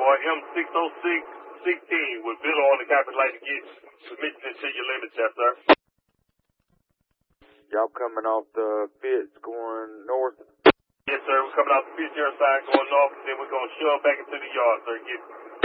boy. M60616 with Bill on the copy. Like to get permission into your limits there, sir. Y'all coming off the Fitz going north? Yes, sir. We're coming off the Fitz side going north, and then we're going to shove back into the yard, sir. Get